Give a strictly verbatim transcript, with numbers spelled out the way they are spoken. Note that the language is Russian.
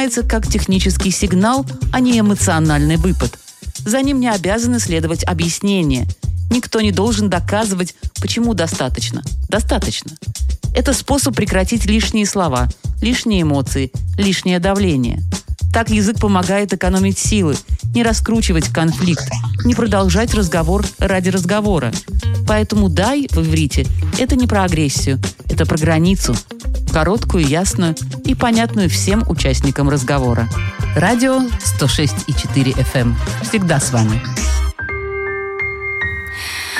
воспринимается как технический сигнал, а не эмоциональный выпад. За ним не обязаны следовать объяснения. Никто не должен доказывать, почему достаточно. Достаточно. Это способ прекратить лишние слова, лишние эмоции, лишнее давление. Так язык помогает экономить силы, не раскручивать конфликт, не продолжать разговор ради разговора. Поэтому «дай» в иврите – это не про агрессию, это про границу. Короткую, ясную и понятную всем участникам разговора. Радио сто шесть и четыре эф эм. Всегда с вами.